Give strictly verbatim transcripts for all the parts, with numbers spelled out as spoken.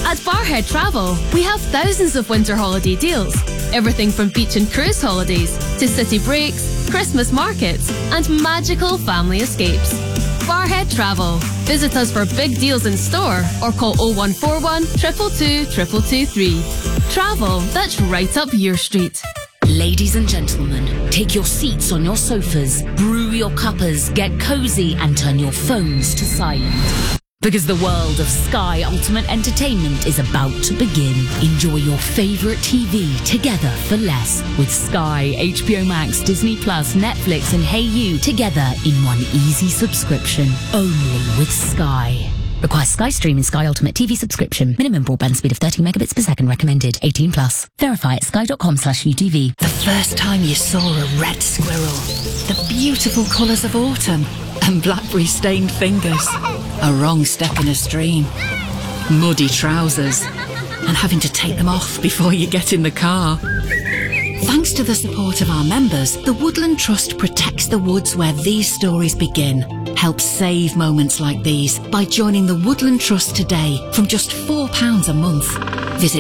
At Barhead Travel, we have thousands of winter holiday deals. Everything from beach and cruise holidays to city breaks, Christmas markets, and magical family escapes. Barhead Travel. Visit us for big deals in store or call oh one four one, two two two, two two two three. Travel that's right up your street. Ladies and gentlemen, take your seats on your sofas, brew your cuppers, get cozy and turn your phones to silent. Because the world of Sky Ultimate Entertainment is about to begin. Enjoy your favourite T V together for less with Sky, H B O Max, Disney Plus, Netflix and Hey You together in one easy subscription. Only with Sky. Requires Sky Stream and Sky Ultimate T V subscription. Minimum broadband speed of thirty megabits per second recommended. eighteen plus. Verify at sky.com slash UTV. The first time you saw a red squirrel. The beautiful colours of autumn. And blackberry-stained fingers. A wrong step in a stream. Muddy trousers. And having to take them off before you get in the car. Thanks to the support of our members, the Woodland Trust protects the woods where these stories begin. Help save moments like these by joining the Woodland Trust today from just four pounds a month. Visit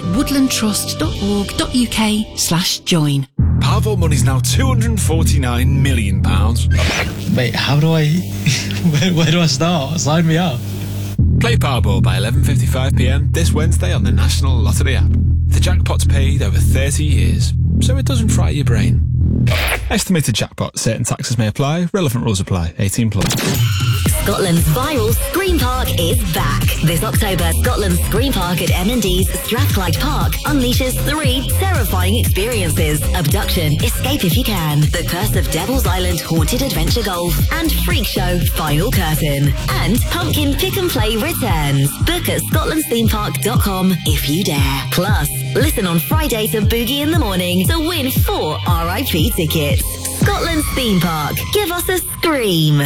woodlandtrust.org.uk slash join. Powerball money's now two hundred forty-nine million pounds. Wait, how do I... where, where do I start? Sign me up. Play Powerball by eleven fifty-five p m this Wednesday on the National Lottery app. The jackpot's paid over thirty years, so it doesn't fry your brain. Estimated jackpot. Certain taxes may apply. Relevant rules apply. eighteen plus. Scotland's viral Scream Park is back. This October, Scotland's Scream Park at M and D's Strathclyde Park unleashes three terrifying experiences. Abduction, Escape If You Can, The Curse of Devil's Island Haunted Adventure Golf, and Freak Show Final Curtain. And Pumpkin Pick and Play returns. Book at scotlands theme park dot com if you dare. Plus, listen on Friday to Boogie in the Morning to win four R I P tickets. Scotland's Theme Park. Give us a scream.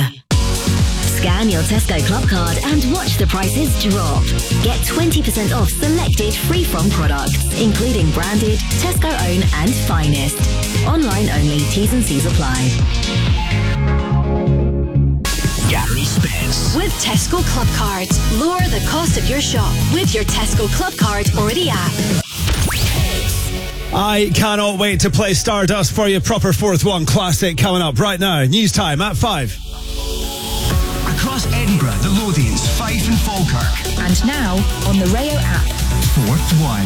Scan your Tesco Club card and watch the prices drop. Get twenty percent off selected free-from products, including branded, Tesco Own and Finest. Online only, T's and C's apply. Gary Spence. With Tesco Club Cards, lower the cost of your shop with your Tesco Club Card or the app. I cannot wait to play Stardust for you. Proper fourth one classic coming up right now. News time at five. Across Edinburgh, the Lothians, Fife and Falkirk. And now on the Rayo app. Fourth one.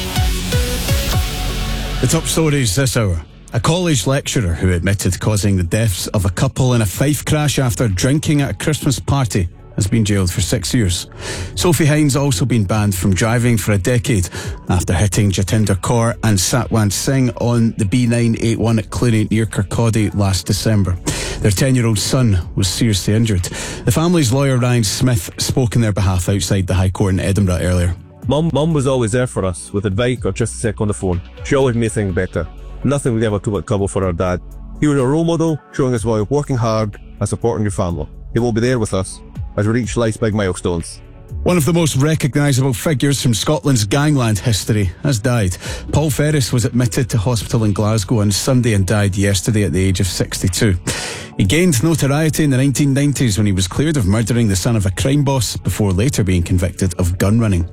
The top stories this hour. A college lecturer who admitted causing the deaths of a couple in a Fife crash after drinking at a Christmas party has been jailed for six years. Sophie Hines also been banned from driving for a decade after hitting Jatinder Kaur and Satwant Singh on the B nine eighty-one at Cluny near Kirkcaldy last December. Their ten-year-old son was seriously injured. The family's lawyer Ryan Smith spoke in their behalf outside the High Court in Edinburgh earlier. Mum, Mum was always there for us with advice or just a sec on the phone. She always made things better. Nothing would ever come out trouble for our dad. He was a role model, showing us why working hard and supporting your family. He will be there with us as we reach life's big milestones. One of the most recognisable figures from Scotland's gangland history has died. Paul Ferris was admitted to hospital in Glasgow on Sunday and died yesterday at the age of sixty-two. He gained notoriety in the nineteen nineties when he was cleared of murdering the son of a crime boss before later being convicted of gun running.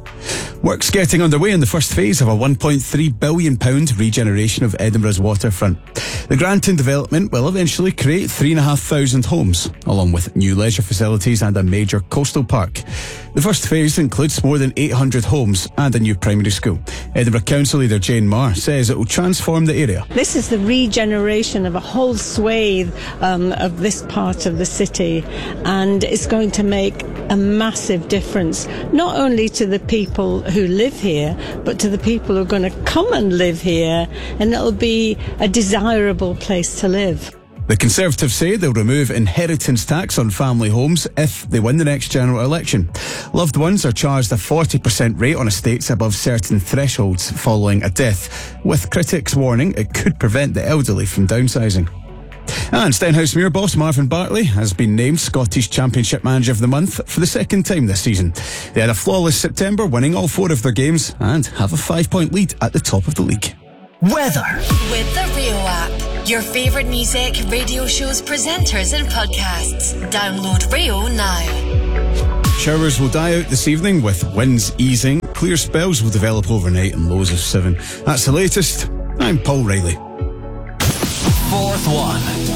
Work's getting underway in the first phase of a one point three billion pounds regeneration of Edinburgh's waterfront. The Granton development will eventually create three thousand five hundred homes, along with new leisure facilities and a major coastal park. The first phase includes more than eight hundred homes and a new primary school. Edinburgh Council leader Jane Marr says it will transform the area. This is the regeneration of a whole swathe um, of this part of the city, and it's going to make a massive difference, not only to the people who live here, but to the people who are going to come and live here, and it'll be a desirable place to live. The Conservatives say they'll remove inheritance tax on family homes if they win the next general election. Loved ones are charged a forty percent rate on estates above certain thresholds following a death, with critics warning it could prevent the elderly from downsizing. And Stenhousemuir boss Marvin Bartley has been named Scottish Championship Manager of the Month for the second time this season. They had a flawless September, winning all four of their games and have a five-point lead at the top of the league. Weather. With the Rio app, your favourite music, radio shows, presenters and podcasts. Download Rio now. Showers will die out this evening with winds easing. clear spells will develop overnight and lows of seven. That's the latest. I'm Paul Riley. Fourth one.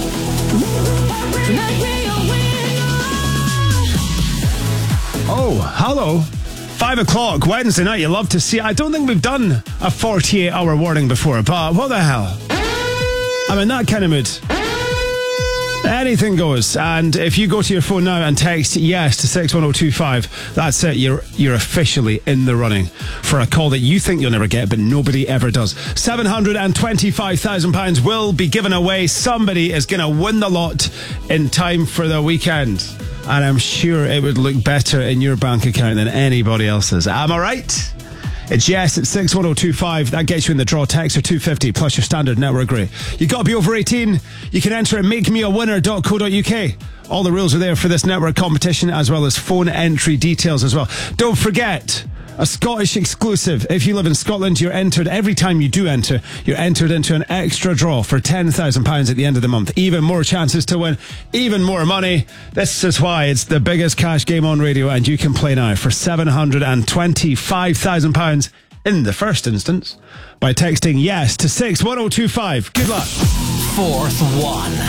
Oh, hello. Five o'clock, Wednesday night. You love to see it. I don't think we've done a forty-eight hour warning before, but what the hell? I'm in that kind of mood. Anything goes. And if you go to your phone now and text yes to six one oh two five, that's it. You're you're officially in the running for a call that you think you'll never get, but nobody ever does. seven hundred twenty-five thousand pounds will be given away. Somebody is going to win the lot in time for the weekend. And I'm sure it would look better in your bank account than anybody else's. Am I right? It's yes at six one oh two five. That gets you in the draw. Text or two fifty plus your standard network rate. You got to be over eighteen. You can enter at make me a winner dot co dot uk. All the rules are there for this network competition, as well as phone entry details as well. Don't forget, a Scottish exclusive. If you live in Scotland, you're entered, every time you do enter, you're entered into an extra draw for ten thousand pounds at the end of the month. Even more chances to win, even more money. This is why it's the biggest cash game on radio, and you can play now for seven hundred twenty-five thousand pounds in the first instance by texting yes to six one oh two five. Good luck. Fourth one.